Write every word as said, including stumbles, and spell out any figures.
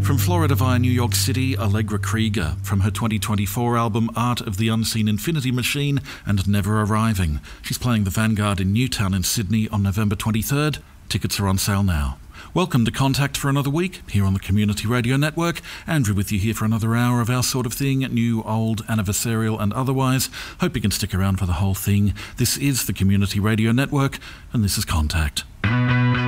From Florida via New York City, Allegra Krieger, from her twenty twenty-four album Art of the Unseen Infinity Machine and Never Arriving. She's playing the Vanguard in Newtown in Sydney on November twenty-third. Tickets are on sale now. Welcome to Contact for another week, here on the Community Radio Network. Andrew with you here for another hour of our sort of thing, new, old, anniversarial and otherwise. Hope you can stick around for the whole thing. This is the Community Radio Network, and this is Contact.